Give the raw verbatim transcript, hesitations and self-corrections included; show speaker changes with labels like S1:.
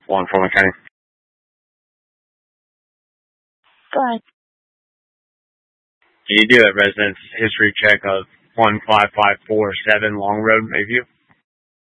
S1: One from County.
S2: Go ahead.
S1: Can you do a residence history check of one five five four seven Long Road, Mayview?